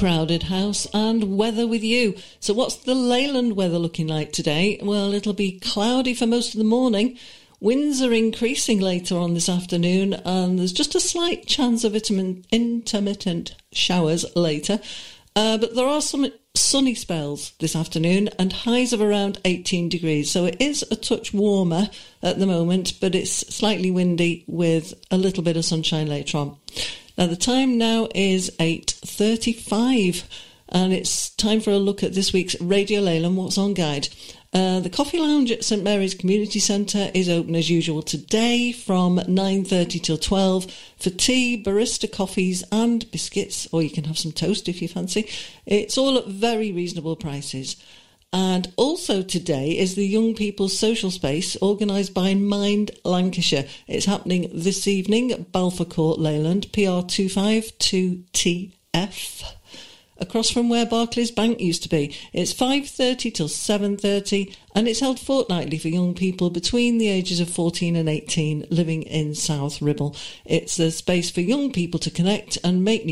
Crowded house and weather with you. So what's the Leyland weather looking like today? Well, it'll be cloudy for most of the morning. Winds are increasing later on this afternoon, and there's just a slight chance of intermittent showers later. But there are some sunny spells this afternoon and highs of around 18 degrees. So it is a touch warmer at the moment, but it's slightly windy with a little bit of sunshine later on. Now, the time now is 8:35, and it's time for a look at this week's Radio Leyland What's On guide. The Coffee Lounge at St Mary's Community Centre is open as usual today from 9:30 till 12 for tea, barista coffees and biscuits, or you can have some toast if you fancy. It's all at very reasonable prices. And also today is the Young People's Social Space organised by Mind Lancashire. It's happening this evening at Balfour Court, Leyland, PR252TF, across from where Barclays Bank used to be. It's 5:30 till 7:30, and it's held fortnightly for young people between the ages of 14 and 18 living in South Ribble. It's a space for young people to connect and make